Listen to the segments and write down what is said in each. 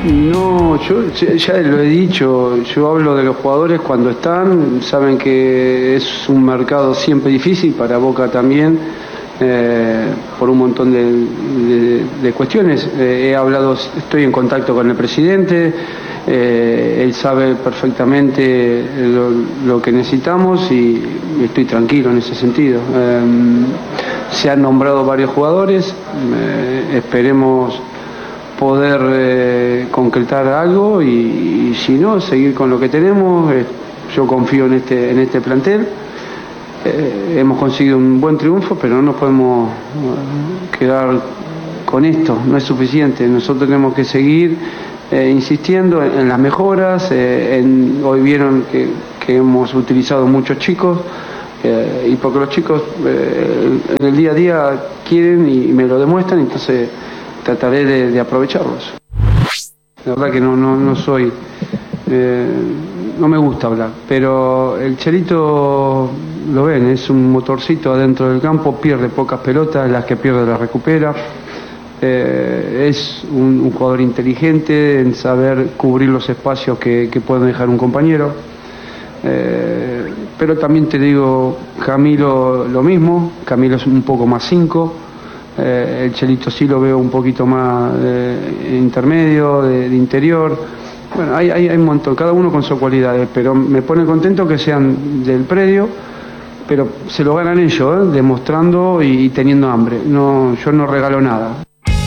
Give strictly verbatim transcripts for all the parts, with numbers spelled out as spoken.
No, yo ya lo he dicho, yo hablo de los jugadores cuando están, saben que es un mercado siempre difícil, para Boca también, eh, por un montón de, de, de cuestiones. Eh, he hablado, estoy en contacto con el presidente, eh, él sabe perfectamente lo, lo que necesitamos y estoy tranquilo en ese sentido. Eh, se han nombrado varios jugadores, eh, esperemos poder eh, concretar algo y, y si no, seguir con lo que tenemos. Eh, yo confío en este, en este plantel. Eh, hemos conseguido un buen triunfo, pero no nos podemos uh, quedar con esto, no es suficiente. Nosotros tenemos que seguir eh, insistiendo en, en las mejoras. Eh, en, hoy vieron que, que hemos utilizado muchos chicos, eh, y porque los chicos eh, en el día a día quieren y me lo demuestran, entonces trataré de, de aprovecharlos. La verdad que no, no, no soy, eh, no me gusta hablar, pero el Chelito, lo ven, es un motorcito adentro del campo, pierde pocas pelotas, las que pierde las recupera. Eh, es un, un jugador inteligente en saber cubrir los espacios que, que puede dejar un compañero. Eh, pero también te digo, Camilo lo mismo, Camilo es un poco más cinco. Eh, el Chelito sí lo veo un poquito más eh, intermedio, de, de interior. Bueno, hay, hay, hay un montón, cada uno con sus cualidades, pero me pone contento que sean del predio, pero se lo ganan ellos, ¿eh? Demostrando y, y teniendo hambre. No, yo no regalo nada.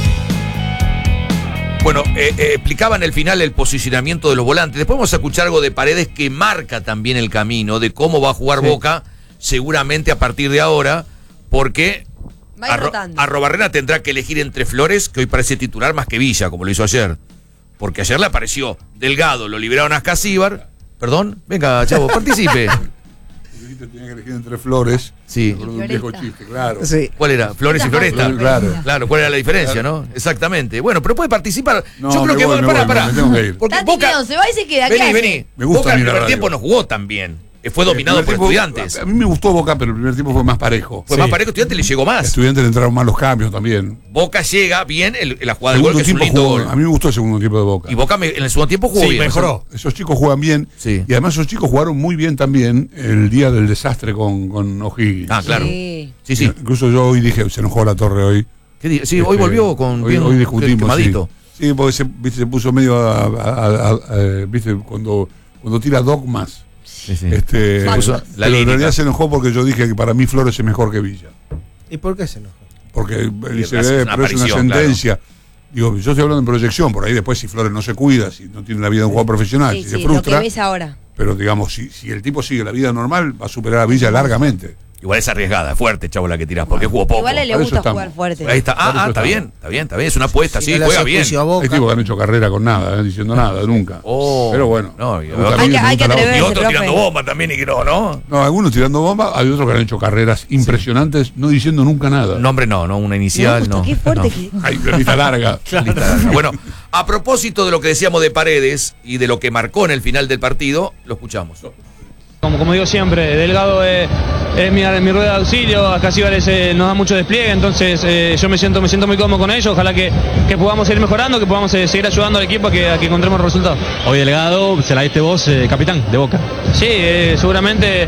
Bueno, eh, eh, explicaba en el final el posicionamiento de los volantes. Después vamos a escuchar algo de Paredes que marca también el camino de cómo va a jugar sí. Boca, seguramente a partir de ahora, porque Arro, Arrobarrena tendrá que elegir entre Flores, que hoy parece titular más que Villa, como lo hizo ayer. Porque ayer le apareció Delgado, lo liberaron a Ascasíbar. Perdón, venga, chavo, participe. Tenía que elegir entre Flores. Sí. Un viejo chiste, claro. Sí. ¿Cuál era? Flores y Floresta. Claro. Claro, ¿cuál era la diferencia, claro. ¿no? Exactamente. Bueno, pero puede participar. No, yo creo que voy, pará, voy, pará. Porque Boca tímido, se va y se queda. Vení, vení. Me gusta Boca el primer radio. tiempo no jugó tan bien. Fue dominado por tiempo, Estudiantes. A mí me gustó Boca, pero el primer tiempo fue más parejo. Fue sí. más parejo, Estudiantes le llegó más. Estudiantes le entraron más los cambios también. Boca llega bien en la jugada segundo del gol, que es un lindo jugó, gol. A mí me gustó el segundo tiempo de Boca. Y Boca me, en el segundo tiempo jugó sí, bien. mejoró. Esos chicos juegan bien. Sí. Y además esos chicos jugaron muy bien también el día del desastre con, con O'Higgins. Ah, claro. Sí. sí, sí. Incluso yo hoy dije, se enojó la Torre hoy. ¿Qué día? Sí, este, hoy volvió con hoy, bien hoy discutimos, quemadito. Sí. sí, porque se, viste, se puso medio a, a, a, a, a, viste, cuando, cuando tira dogmas. Sí, sí. Este, la pero en realidad se enojó porque yo dije que para mí Flores es mejor que Villa. ¿Y por qué se enojó? Porque él dice, es eh, una pero es una sentencia. Claro. Digo, yo estoy hablando en proyección, por ahí después si Flores no se cuida, si no tiene la vida de un jugador profesional, Sí, si sí, se frustra. lo que ves ahora. Pero digamos, si, si el tipo sigue la vida normal, va a superar a Villa largamente. Igual es arriesgada, fuerte, chavo, la que tirás, porque jugó poco. Igual le gusta jugar fuerte. Ahí está, ah, ah, está bien, está bien, está bien, es una apuesta, sí, sí juega bien. Hay tipos que han hecho carrera con nada, ¿eh? Diciendo nada, nunca. Oh, pero bueno. No, y, hay que, hay que atreverse, y otros profe. tirando bomba también y que no, ¿no? No, algunos tirando bomba, hay otros que han hecho carreras impresionantes, sí. no diciendo nunca nada. Nombre no, no, una inicial, no. Qué fuerte no. que... Hay lista larga. Lista larga. Bueno, a propósito de lo que decíamos de Paredes y de lo que marcó en el final del partido, lo escuchamos. Como, como digo siempre, Delgado es, es mi, mi rueda de auxilio, Ascasíbar eh, nos da mucho despliegue, entonces eh, yo me siento, me siento muy cómodo con ellos, ojalá que, que podamos seguir mejorando, que podamos eh, seguir ayudando al equipo a que, a que encontremos resultados. Hoy Delgado se la diste vos, eh, capitán de Boca. Sí, eh, seguramente,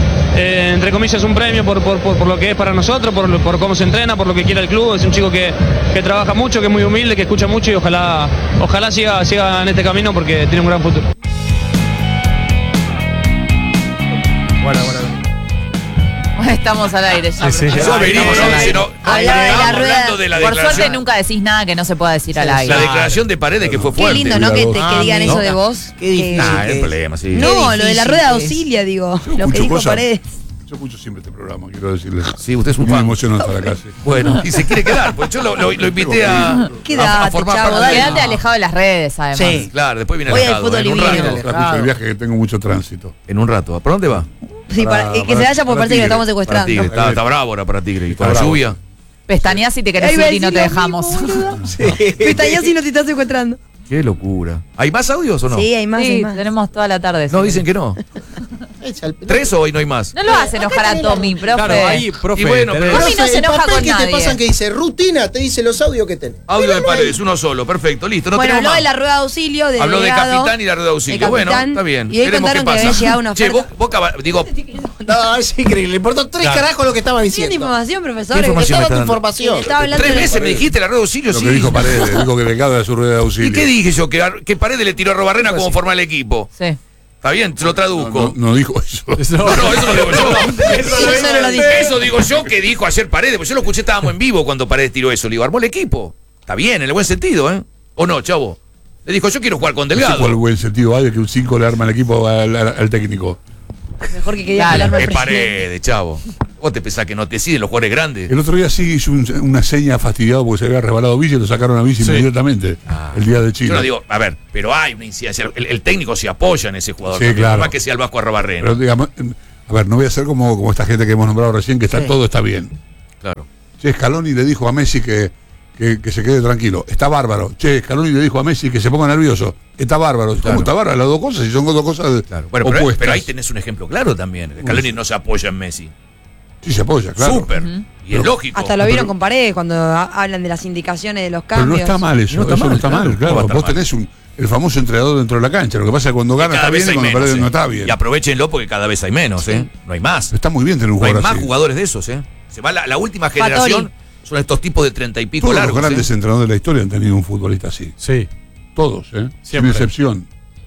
eh, entre comillas, un premio por, por, por, por lo que es para nosotros, por, por cómo se entrena, por lo que quiere el club, es un chico que, que trabaja mucho, que es muy humilde, que escucha mucho y ojalá, ojalá siga, siga en este camino porque tiene un gran futuro. Bueno, bueno. Estamos al aire ya. Sí, sí, Eso venimos, ¿no? Hablaba de la rueda. De la Por suerte nunca decís nada que no se pueda decir sí, al aire. La declaración de Paredes que fue fuerte. Qué lindo, ¿no? Que, te, que digan ah, eso no. de vos. Qué difícil. Nah, no hay problema, sí. No, lo de la rueda de auxilia, digo. Yo lo que dijo cosa, Paredes. Yo escucho siempre este programa, quiero decirles. Sí, usted es un me fan. emociona hasta la calle. Bueno, y se quiere quedar, pues yo lo, lo, lo invité a, Quédate, a, a formar chavo, parte. Quédate alejado de las redes, además. Sí, claro, después viene Voy alejado. al fútbol En un divino. rato. Escucho el viaje que tengo mucho tránsito. En un rato. ¿Para dónde va? Sí, para, para, que para, se vaya por parte que lo estamos Para secuestrando. Tigre. Está, está bravo ahora para Tigre. ¿Y con la bravo. lluvia? Pestañas si te querés ir y no te dejamos. Pestañas si no te estás secuestrando. Qué locura. ¿Hay más audios o no? Sí, hay más, Sí, hay más. tenemos toda la tarde. No, sí. dicen que no. defensa. El ¿Tres o hoy no hay más? No lo hace enojar a Tommy, profe. Claro, ahí, profe. Y bueno, pero- Tommy no se el enoja papel con que nadie. te pasan que dice rutina, te dice los audios que tenés. Audio de Míralo ahí. Paredes, uno solo, perfecto, listo, no bueno, tenemos habló más. de la rueda de auxilio, de Habló de delegado, capitán y la rueda de auxilio. de Bueno, capitán, está bien. y hoy Veremos qué contaron que pasa. había llegado una Che, oferta. vos, vos caba- digo, No, es increíble. Le importó tres Claro. carajos lo que estaba Tiene diciendo. información, profesor. ¿Qué información Estaba me tu está dando? información. Estaba hablando tres de- veces me dijiste la rueda de auxilio, Lo sí. que dijo Paredes, dijo que Delgado era su rueda de auxilio. ¿Y qué dije yo? Que, que Paredes le tiró a Robarrena como formar el equipo. Sí. Está bien, te lo No, traduzco. no, no dijo eso. No, no, eso lo digo yo. Eso no lo dije. Eso digo yo que dijo ayer Paredes, porque yo lo escuché, estábamos en vivo cuando Paredes tiró eso. Le digo, armó el equipo. Está bien, en el buen sentido, ¿eh? ¿O no, chavo? Le dijo, yo quiero jugar con No sé Delgado. cuál buen sentido hay de que un cinco le arma el equipo al, al- al técnico. Mejor que quería Dale, hablarme al Es presidente. Paredes, chavo. Vos te pensás que no te deciden los jugadores grandes. El otro día sí hizo un- una seña fastidiado porque se había resbalado Villa y lo sacaron a Villa Sí. inmediatamente. Ah. El día de Yo Chile. no digo, a ver, pero hay una incidencia. El, el técnico se apoya en ese jugador. Sí, también, claro. por más que sea el Vasco Arrobarrena. Pero digamos, a ver, no voy a ser como, como esta gente que hemos nombrado recién, que está Sí. todo está bien. Claro. Che, Scaloni le dijo a Messi que, que, que se quede tranquilo. Está bárbaro. Che, Scaloni le dijo a Messi que se ponga nervioso. Está bárbaro. ¿Cómo Claro. está bárbaro? Las dos cosas, si son dos cosas Claro. Bueno, pero, opuestas. pero ahí tenés un ejemplo claro también. El Scaloni no se apoya en Messi. Sí, se apoya, claro. Súper. Y es lógico. Hasta lo vieron Pero- con Paredes cuando ha- hablan de las indicaciones de los Pero cambios. no está mal eso. No está eso mal, no está claro. mal, ¿Cómo claro. va a estar Vos mal? tenés un, el famoso entrenador dentro de la cancha. Lo que pasa es que cuando gana Cada está vez bien y hay cuando menos, pierde ¿eh? no está bien. Y aprovechenlo porque cada vez hay menos, ¿eh? No hay más. Está muy bien tener un No hay jugador más así. jugadores de esos, ¿eh? Se va la, la última Fattori. generación. Son estos tipos de treinta y pico Todos largos. los grandes ¿eh? entrenadores de la historia han tenido un futbolista así. Sí. Todos, ¿eh? Sin Siempre. excepción.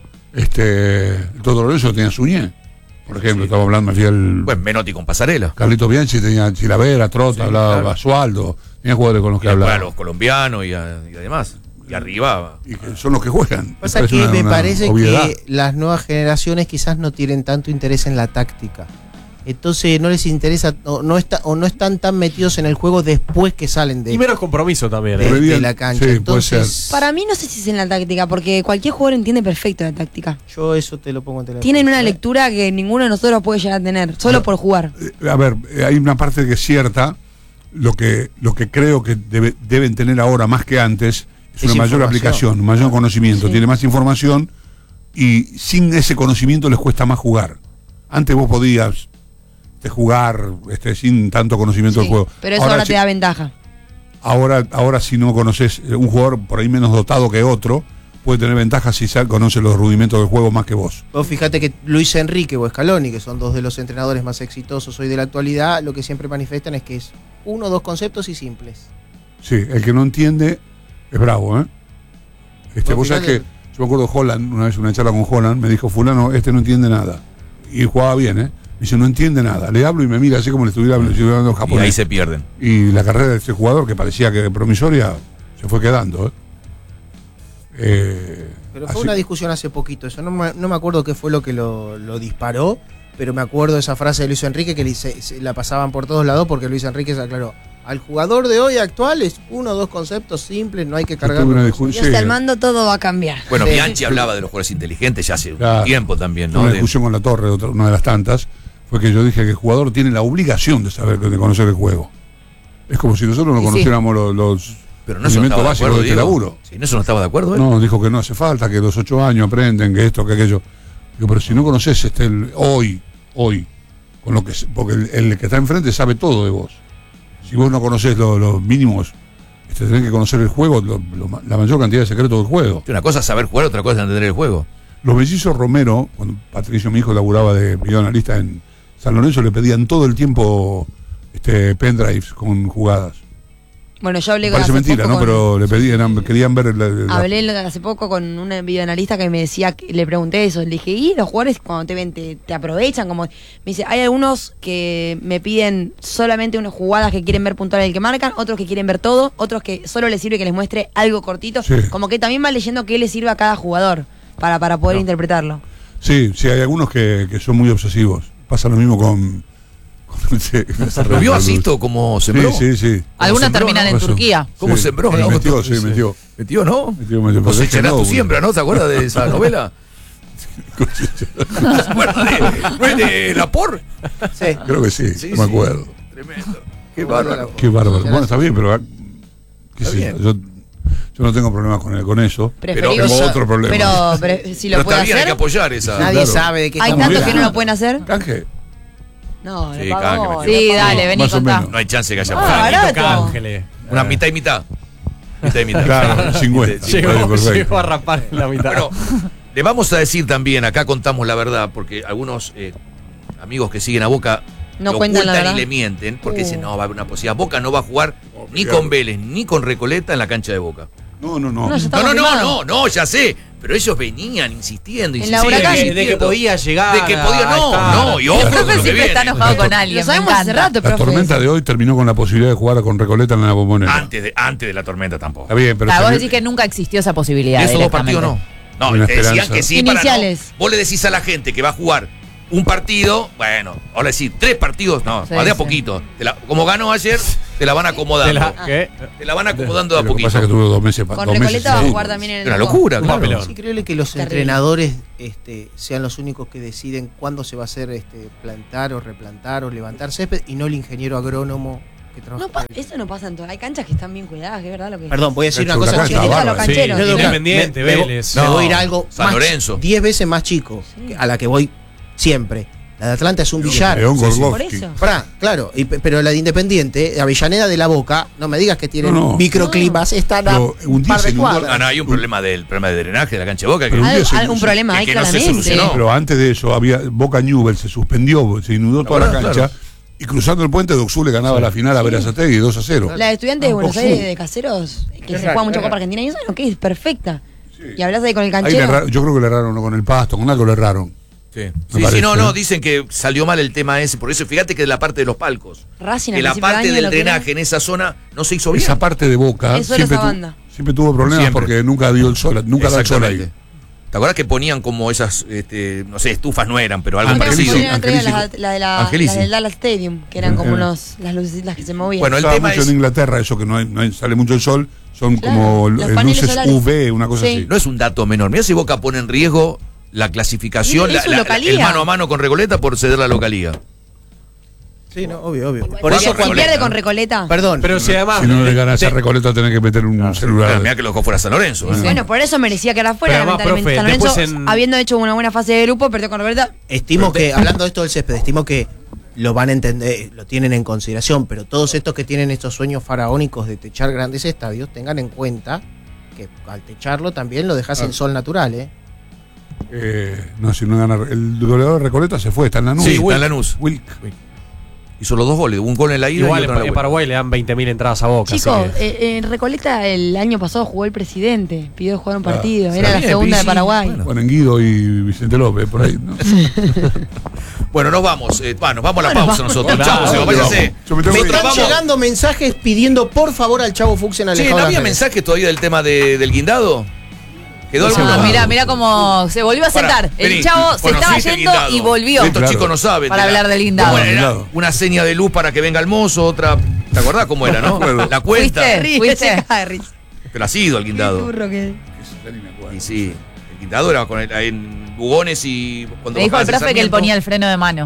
Este, el Toto Lorenzo tenía Suñé. Por ejemplo, estaba hablando, me fui al Bueno, Menotti con Pasarela. Carlito Bianchi, tenía Chilavera, Trota, Sí, hablaba claro. Basualdo, tenía jugadores con los Y que después a hablaba. los colombianos y, a- y además. Y arriba. Y que son los que juegan. Pasa parece que una- me una parece obviedad. que las nuevas generaciones quizás no tienen tanto interés en la táctica. Entonces no les interesa o no, está, o no están tan metidos en el juego después que salen de, Y menos compromiso también. de- ¿eh? Pero de bien, la cancha. sí, puede ser. Entonces, Para mí no sé si es en la táctica, porque cualquier jugador entiende perfecto la táctica. yo eso te lo pongo en tela. Tienen una lectura que ninguno de nosotros puede llegar a tener, solo por jugar. Eh, A ver, eh, hay una parte que es cierta. Lo que, lo que creo que debe- deben tener ahora más que antes es, Es una mayor información. aplicación, un mayor conocimiento. Sí. Tiene más información y sin ese conocimiento les cuesta más jugar. Antes vos podías este, jugar este, sin tanto conocimiento Sí, del juego. pero eso ahora, si- te da ventaja. Ahora, ahora si no conoces eh, un jugador por ahí menos dotado que otro, puede tener ventaja si sa- conoce los rudimentos del juego más que vos. Vos fíjate que Luis Enrique o Scaloni, que son dos de los entrenadores más exitosos hoy de la actualidad, lo que siempre manifiestan es que es uno o dos conceptos y simples. Sí, el que no entiende es bravo, ¿eh? Este, Vos vos sabés fijate- que yo me acuerdo Holland, una vez una charla con Holland, me dijo, fulano, este no entiende nada. Y jugaba bien, ¿eh? Me dice, no entiende nada. Le hablo y me mira así como le estuviera, le estuviera hablando Y japonés. ahí se pierden. Y la carrera de este jugador, que parecía que promisoria, se fue quedando, ¿eh? Eh, Pero fue así- una discusión hace poquito, eso no me, no me acuerdo qué fue lo que lo, lo disparó, pero me acuerdo de esa frase de Luis Enrique que le se- se la pasaban por todos lados porque Luis Enrique se aclaró. Al jugador de hoy actual es uno o dos conceptos simples, no hay que cargar. tuve una con discusión- Dios Sí. te al mando, todo va a cambiar. Bueno, Sí. Bianchi hablaba de los jugadores inteligentes ya hace Claro. un tiempo también, ¿no? una De- discusión con la Torre, otra- una de las tantas, fue que yo dije que el jugador tiene la obligación de saber, de conocer el juego. Es como si nosotros no Y sí. conociéramos los, los pero no se no elementos estaba de básicos acuerdo, de este Diego. laburo. Sí, en eso no estaba de acuerdo, ¿eh? No, dijo que no hace falta, que los ocho años aprenden, que esto, que aquello. Digo, pero si no conoces este, el- hoy, hoy, con lo que se- porque el, el que está enfrente sabe todo de vos. Si vos no conocés lo- los mínimos, este, tenés que conocer el juego, lo- lo ma- la mayor cantidad de secretos del juego. Una cosa es saber jugar, otra cosa es entender el juego. Los mellizos Romero, cuando Patricio, mi hijo, laburaba de videoanalista en San Lorenzo, le pedían todo el tiempo este, pendrives con jugadas. Bueno, yo hablé con Parece hace mentira, poco ¿no? con- Pero le pedían, querían ver la, la- Hablé hace poco con un videoanalista que me decía, que le pregunté eso, le dije, ¿y los jugadores cuando te ven te, te aprovechan? Como me dice, hay algunos que me piden solamente unas jugadas que quieren ver puntual el que marcan, otros que quieren ver todo, otros que solo les sirve que les muestre algo cortito, Sí. como que también va leyendo qué le sirve a cada jugador para, para poder No. interpretarlo. Sí, sí, hay algunos que, que son muy obsesivos. Pasa lo mismo con... con ese- ¿Lo vio Asisto como sembró? Sí, sí, sí. Algunas sembró, terminan ¿no? en Eso. Turquía. ¿Cómo Sí. sembró? Sí, ¿no? metió, sí, metió. ¿Metió, no? Metió, metió. Cosecharás No, tu bueno. siembra, ¿no? ¿Te acuerdas de esa novela? ¿No se acuerda de, ¿no es de La Por? Sí. Creo que sí, Sí, no me sí. acuerdo. Tremendo. Qué bárbaro. Qué bárbaro. Bueno, está bien, pero... ah, qué Está sé bien. yo, Yo no tengo problemas con, con eso. Preferible. Tengo Pero- otro problema. Pero, pero si lo Pero puede está bien, hay hacer, que apoyar esa. Nadie claro. sabe de qué hay estamos tantos que no hablando. lo pueden hacer. Canje, No, Sí, le pagó, canje, le Sí, pagó. dale, vení, más o contá. menos. No hay chance que haya Ah, apoyado. barato. Ángeles. Una mitad y mitad. Mitad y mitad. Claro, cincuenta. Sí, sí. Vale, Llegó, perfecto. llegó a rapar en la mitad. Bueno, le vamos a decir también, acá contamos la verdad, porque algunos eh, amigos que siguen a Boca No le cuentan la ocultan verdad. y le mienten, porque Uh. dicen, no, va a haber una posibilidad. Boca no va a jugar ni claro. con Vélez, ni con Recoleta en la cancha de Boca. No, no, no. No, ya está No, no, no, confirmado. no, no, ya sé. Pero ellos venían insistiendo, En la insistiendo. Huracán. de, que, de que insistiendo. podía llegar. De que podía, a no, estar. no, y ojo El con profe lo que siempre viene. está enojado con alguien. Lo me sabemos hace encanta. rato, La profe. tormenta de hoy terminó con la posibilidad de jugar con Recoleta en la Bombonera. Antes de, antes de la tormenta tampoco. Está bien, pero Ah, vos se- decís que nunca existió esa posibilidad. De esos dos directamente. partidos no. No, Una te decían esperanza. que sí para no. Iniciales. Vos le decís a la gente que va a jugar un partido, bueno, ahora decir tres partidos, no, Sí, va de a sí. poquito. Te la- como ganó ayer, te la van acomodando. De la- Te la, ¿qué? van acomodando de a lo que poquito. pasa es que tuvo dos meses. Con dos meses Recoleta va a seguidos. jugar también en el Una Loco. locura, Un claro. papelón. Es increíble que los Terrible. entrenadores este, sean los únicos que deciden cuándo se va a hacer este, plantar o replantar o levantar césped y no el ingeniero agrónomo que trabaja. No pa- para el- eso no pasa en todas. Hay canchas que están bien cuidadas, que es verdad lo que Perdón, voy a decir El una cosa. Huracán chiquita. está a los bárbaro. cancheros. Yo digo, Independiente, me- me- Vélez. Me No, voy a ir a algo San más- Lorenzo. diez veces más chico, que- a la que voy siempre. La de Atlanta es un billar. León Sí, sí. Gorgovsky. Por eso. Pará, claro, y pe- pero la de Independiente, Avellaneda de la Boca, no me digas que tienen No, no. microclimas, están a Pero un un par día de se inundó- cuadras. No, no, hay un problema del problema de drenaje de la cancha de Boca. Que, Pero un día Algo- se- algún problema que- hay que no se claramente. solucionó. Pero antes de eso, había Boca Newell se suspendió, se inundó toda la verdad, cancha. claro. Y cruzando el puente, Doxú le ganaba la final a Berazategui dos a cero. La de estudiantes de Buenos Ojú. Aires de Caseros, que se juega mucho Copa Argentina, y eso no que es perfecta. Y hablas ahí con el Ahí le canchero. erraron- yo creo que le erraron con el pasto, con algo le erraron. Sí, Me sí, sí, parece, no, no, ¿eh? dicen que salió mal el tema ese. Por eso, fíjate que de la parte de los palcos. Racing Que al la principio de parte año del lo que era- drenaje en esa zona no se hizo bien. Esa parte de Boca Eso era siempre, esa tu- banda. siempre tuvo problemas Siempre. porque nunca dio el sol, nunca da el sol ahí. Exactamente. ¿Te acuerdas que ponían como esas, este, no sé, estufas no eran, pero algo Ah, parecido? Angelici, Ponían otra vez Angelici. las- la de la, Angelici. las del Dallas Stadium, que eran como Eh. unos, las lucecitas que se movían. Bueno, el Usaba tema mucho es, en Inglaterra, eso que no, hay- no hay- sale mucho el sol, son Claro, como los eh, paneles luces solares. U V, una cosa Sí. así. no es un dato menor. Mira si Boca pone en riesgo la clasificación, Es la- su la- localía. el mano a mano con Recoleta por ceder la localía. Sí, no, obvio, obvio. Por Bueno, eso si cuando, pierde con Recoleta. perdón, Pero si además. Si no le ganas a te- Recoleta, tenés que meter un celular. Mira que lo dejó fuera San Lorenzo. ¿eh? Bueno, por eso merecía quedar afuera, Pero además, lamentablemente. profe, San Lorenzo, después en- habiendo hecho una buena fase de grupo, perdió con Recoleta. estimo que, hablando de esto del césped, estimo que lo van a entender, lo tienen en consideración, pero todos estos que tienen estos sueños faraónicos de techar grandes estadios, tengan en cuenta que al techarlo también lo dejas en sol natural, ¿eh? Eh, no, si no gana. El goleador de Recoleta se fue, está en Lanús. Sí, está en Lanús. Wilk. Hizo los dos goles, un gol en la ida Igual y en, otro en Pa- la en vuelta. Paraguay le dan veinte mil entradas a Boca. Chicos, así que- eh, en Recoleta el año pasado jugó el presidente, pidió jugar un Ah, partido, está era la bien, segunda sí, de Paraguay. bueno. Bueno, en Guido y Vicente López, por ahí. ¿no? Bueno, nos vamos. Eh, va, nos vamos a la Bueno, pausa vamos. nosotros. Claro, Chau, Seba, vamos. váyase. Yo me tengo Me que ir. están vamos. llegando mensajes pidiendo por favor al Chavo Fuchs en Che, Alejandro ¿no había Ángeles. mensajes todavía del tema de- del guindado? ¿Quedó Ah, alguno? mira, mira cómo se volvió a Pará, sentar. El vení, chavo se estaba conociste el yendo guindado. y volvió. Estos Claro. chicos no saben. Para de la- hablar del guindado. ¿Cómo era? Guindado. Una seña de luz para que venga el mozo, otra. ¿Te acordás cómo era, no? La cuenta. ¿Fuiste? Ríe, ¿Fuiste? se cae de risa. Pero ha sido el Qué guindado. turro que- Y sí, el guindado era con el, en Bugones y cuando Me dijo el bajabas de profe que él Sarmiento- ponía el freno de mano.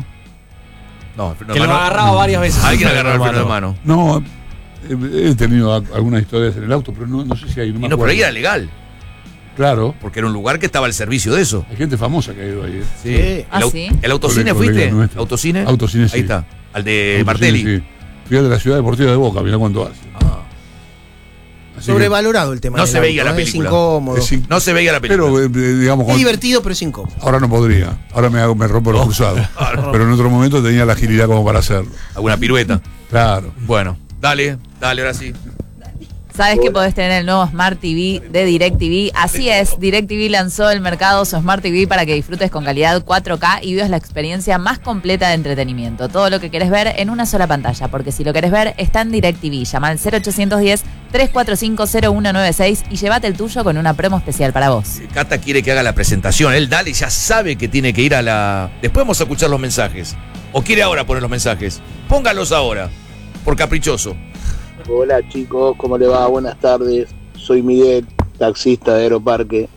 No, el freno que de lo mano. agarraba varias veces. Alguien agarraba el freno de mano. No, eh, he tenido a- algunas historias en el auto, pero no, no sé si hay. No me Y no, por acuerdo. ahí era legal, Claro, porque era un lugar que estaba al servicio de eso. hay gente famosa que ha ido ahí. ¿eh? Sí. Ah, el, au- ¿sí? ¿El autocine Colega fuiste? nuestro. ¿Autocine? Autocine, sí. Ahí está. Al de Autocine, Martelli. sí. Fui al de la Ciudad Deportiva de Boca, mirá cuánto hace. Ah. Así que- Sobrevalorado el tema. No del se veía auto, la ¿eh? película. Es incómodo. es in- No se veía la película. Pero, eh, digamos, Es con- divertido, pero es incómodo. ahora no podría. Ahora me, hago, me rompo los cruzados. Pero en otro momento tenía la agilidad como para hacerlo. Alguna pirueta. Claro. Bueno, dale, dale, ahora sí. ¿Sabes que podés tener el nuevo Smart T V de DirecTV? Así es, DirecTV lanzó al mercado su Smart T V para que disfrutes con calidad cuatro K y vivas la experiencia más completa de entretenimiento. Todo lo que querés ver en una sola pantalla, porque si lo querés ver está en DirecTV. Llama al cero ochocientos diez, trescientos cuarenta y cinco, cero uno nueve seis y llévate el tuyo con una promo especial para vos. Cata quiere que haga la presentación. Él dale, ya sabe que tiene que ir a la. Después vamos a escuchar los mensajes. ¿O quiere ahora poner los mensajes? Póngalos ahora. Por caprichoso. Hola chicos, ¿cómo le va? Buenas tardes. Soy Miguel, taxista de Aeroparque.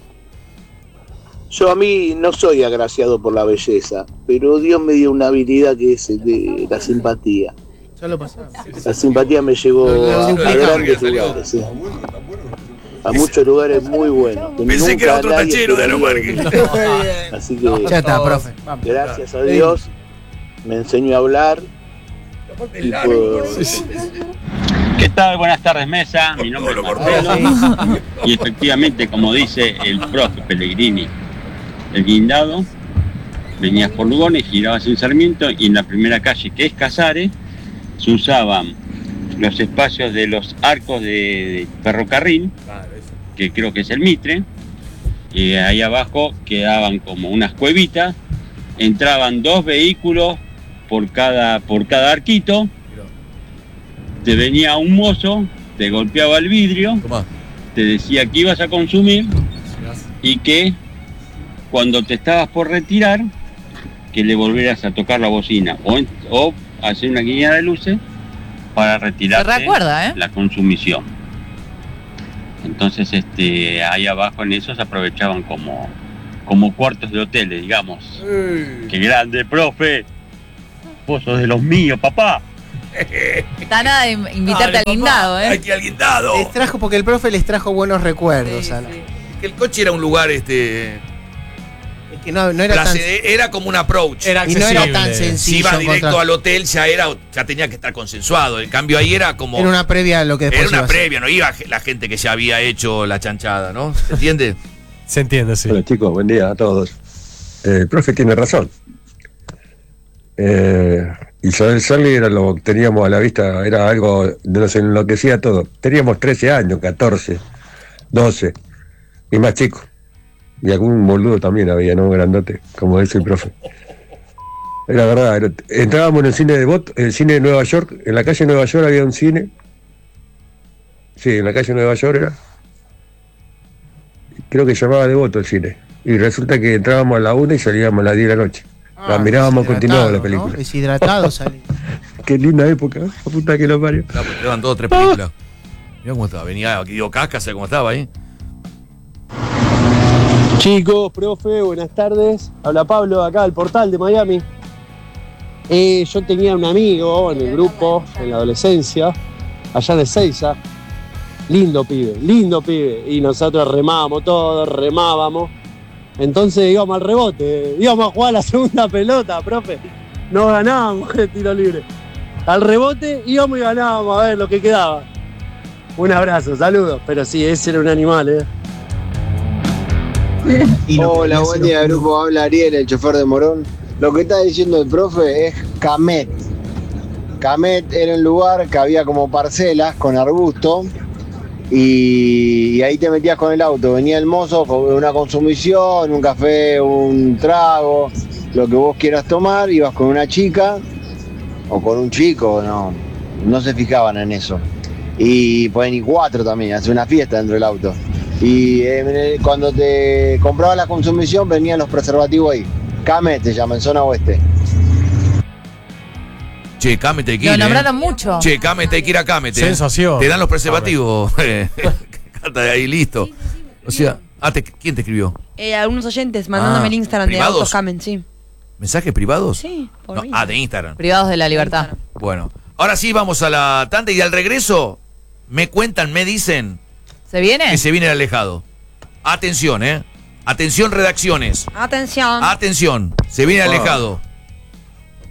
Yo a mí no soy agraciado por la belleza, pero Dios me dio una habilidad que es de la simpatía. Ya lo pasamos. La simpatía me llegó Lo- lo a, a duplica. grandes Salió. lugares. ¿sí? a muchos lugares muy buenos. Que Pensé que era nunca otro nadie tachero de esperó. Aeroparque. Así que, Ya está, profe. Vamos. gracias a Dios, me enseñó a hablar. Y puedo- ¿Qué tal? Buenas tardes, mesa. Mi nombre es Marcelo. Y efectivamente, como dice el profe Pellegrini, el guindado, venías por Lugones, girabas en Sarmiento y en la primera calle, que es Casares, se usaban los espacios de los arcos de, de ferrocarril, que creo que es el Mitre, y ahí abajo quedaban como unas cuevitas, entraban dos vehículos por cada, por cada arquito, te venía un mozo, te golpeaba el vidrio, Tomá. te decía que ibas a consumir y que cuando te estabas por retirar, que le volvieras a tocar la bocina o, en- o hacer una guiñada de luces para retirarte Se recuerda, ¿eh? la consumición. Entonces, este, ahí abajo en eso se aprovechaban como, como cuartos de hoteles, digamos. ¡Qué grande, profe! Vos sos de los míos, papá. Está nada de invitarte Dale, al guindado, papá, ¿eh? Aquí al guindado. Les trajo, porque el profe les trajo buenos recuerdos. Sí, a la- sí. Que el coche era un lugar, este. Es que no, no era tan, place- era como un approach. Era y no era tan accesible. sencillo. Si ibas directo encontrar- al hotel, ya era, ya tenía que estar consensuado. En cambio, ahí era como. Era una previa a lo que después Era iba una a ser. previa, no iba la gente que ya había hecho la chanchada, ¿no? ¿Se entiende? Se entiende, sí. Hola chicos, buen día a todos. Eh, el profe tiene razón. Eh, Isabel Sarli era lo que teníamos a la vista, era algo de nos enloquecía todo. Teníamos trece años, catorce, doce y más chicos. Y algún boludo también había, ¿no? Grandote, como dice el profe. Era verdad, era- entrábamos en el cine de Bot, el cine de Nueva York, en la calle Nueva York había un cine. Sí, en la calle Nueva York era. Creo que llamaba Devoto el cine. Y resulta que entrábamos a la una y salíamos a las diez de la noche. La Ah, mirábamos, continuaba la deshidratado, película. ¿no? Deshidratado salí. Qué linda época, la puta que lo parió. Claro, porque eran dos o tres películas. Mirá cómo estaba. Venía Guido Casca, ¿sabes cómo estaba ahí? Chicos, profe, buenas tardes. Habla Pablo acá del portal de Miami. Eh, yo tenía un amigo en el grupo, en la adolescencia, allá de Ezeiza. Lindo pibe, lindo pibe. Y nosotros remábamos todos, remábamos. Entonces íbamos al rebote, íbamos a jugar la segunda pelota, profe. No ganábamos el tiro libre. Al rebote íbamos y ganábamos a ver lo que quedaba. Un abrazo, saludos. Pero sí, ese era un animal, ¿eh? Hola, buen día grupo, habla Ariel, el chofer de Morón. Lo que está diciendo el profe es Camet. Camet era un lugar que había como parcelas con arbusto y, y ahí te metías con el auto, venía el mozo con una consumición, un café, un trago, lo que vos quieras tomar, ibas con una chica o con un chico, no, no se fijaban en eso. Y pueden ir cuatro también, hacer una fiesta dentro del auto. Y eh, cuando te comprabas la consumición venían los preservativos ahí. Camet se llama, en zona oeste. Che, Cámete hay que Lo ir, nombraron ¿eh? mucho. Che, Cámete hay que ir a Cámete. ¿eh? Sensación. Te dan los preservativos. Canta de ahí, listo. O sea, ah, te- ¿quién te escribió? Eh, algunos oyentes mandándome Ah, el Instagram de ¿privados? Autos Camen, sí. ¿Mensajes privados? Sí, por No, mí. ah, de Instagram. Privados de la libertad. Bueno, ahora sí vamos a la tanda y al regreso me cuentan, me dicen ¿Se viene? que se viene el alejado. Atención, ¿eh? Atención, redacciones. Atención. Atención, se viene el alejado.